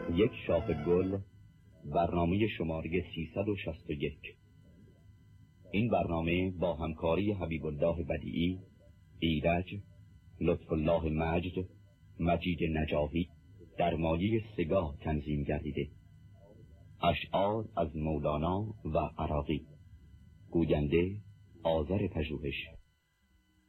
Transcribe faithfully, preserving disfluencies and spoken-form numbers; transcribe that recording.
یک شاخ گل، برنامه شماره سیصد و شصت و یک. این برنامه با همکاری حبیب الله بدیعی، ایرج، لطف الله مجد، مجید نجاهی در مایه سگاه تنظیم گردیده. اشعار از مولانا و عراقی. گوینده آذر پژوهش.